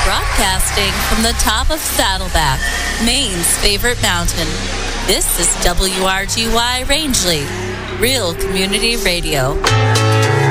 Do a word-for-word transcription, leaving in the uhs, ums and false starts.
Broadcasting from the top of Saddleback, Maine's favorite mountain. This is W R G Y Rangeley, Real Community Radio.